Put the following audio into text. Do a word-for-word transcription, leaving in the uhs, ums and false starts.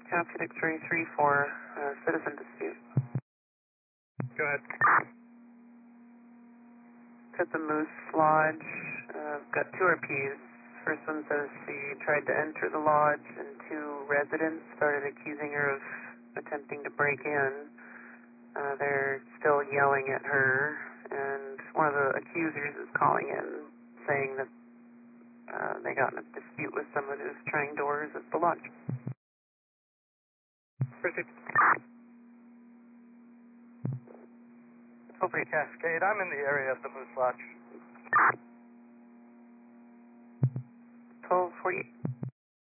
Copy X-ray three four, uh, citizen dispute. Go ahead. At the Moose Lodge, uh, got two R Ps. First one says she tried to enter the lodge and two residents started accusing her of attempting to break in. Uh, they're still yelling at her, and one of the accusers is calling in saying that uh, they got in a dispute with someone who's trying doors at the lodge. Proceed. Over. Cascade, I'm in the area of the Moose Lodge. twelve forty-eight.